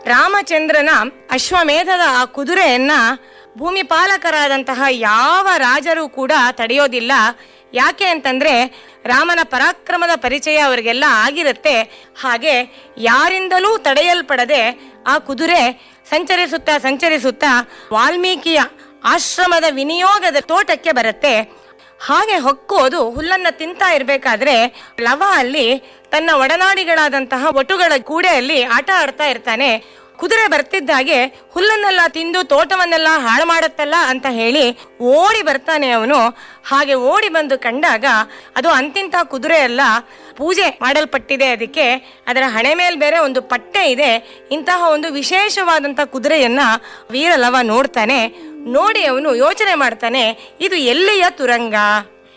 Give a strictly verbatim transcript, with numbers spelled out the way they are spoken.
ರಾಮಚಂದ್ರನ ಅಶ್ವಮೇಧದ ಆ ಕುದುರೆಯನ್ನ ಭೂಮಿ ಪಾಲಕರಾದಂತಹ ಯಾವ ರಾಜರು ಕೂಡ ತಡೆಯೋದಿಲ್ಲ. ಯಾಕೆ ಅಂತಂದ್ರೆ ರಾಮನ ಪರಾಕ್ರಮದ ಪರಿಚಯ ಅವರಿಗೆಲ್ಲ ಆಗಿರುತ್ತೆ. ಹಾಗೆ ಯಾರಿಂದಲೂ ತಡೆಯಲ್ಪಡದೆ ಆ ಕುದುರೆ ಸಂಚರಿಸುತ್ತಾ ಸಂಚರಿಸುತ್ತಾ ವಾಲ್ಮೀಕಿಯ ಆಶ್ರಮದ ವಿನಿಯೋಗದ ತೋಟಕ್ಕೆ ಬರುತ್ತೆ. ಹಾಗೆ ಹೊಕ್ಕೋದು ಹುಲ್ಲನ್ನ ತಿಂತಾ ಇರ್ಬೇಕಾದ್ರೆ ಲವ ಅಲ್ಲಿ ತನ್ನ ಒಡನಾಡಿಗಳಾದಂತಹ ಒಟುಗಳ ಕೂಡೆಯಲ್ಲಿ ಆಟ ಆಡ್ತಾ ಇರ್ತಾನೆ. ಕುದುರೆ ಬರ್ತಿದ್ದಾಗೆ ಹುಲ್ಲನ್ನೆಲ್ಲ ತಿಂದು ತೋಟವನ್ನೆಲ್ಲ ಹಾಳು ಮಾಡುತ್ತಲ್ಲ ಅಂತ ಹೇಳಿ ಓಡಿ ಬರ್ತಾನೆ ಅವನು. ಹಾಗೆ ಓಡಿ ಬಂದು ಕಂಡಾಗ ಅದು ಅಂತಿಂತ ಕುದುರೆ ಅಲ್ಲ, ಪೂಜೆ ಮಾಡಲ್ಪಟ್ಟಿದೆ. ಅದಕ್ಕೆ ಅದರ ಹಣೆ ಮೇಲೆ ಬೇರೆ ಒಂದು ಪಟ್ಟೆ ಇದೆ. ಇಂತಹ ಒಂದು ವಿಶೇಷವಾದಂತ ಕುದುರೆಯನ್ನ ವೀರಲವ ನೋಡ್ತಾನೆ. ನೋಡಿ ಅವನು ಯೋಚನೆ ಮಾಡ್ತಾನೆ, ಇದು ಎಲ್ಲಿಯ ತುರಂಗ?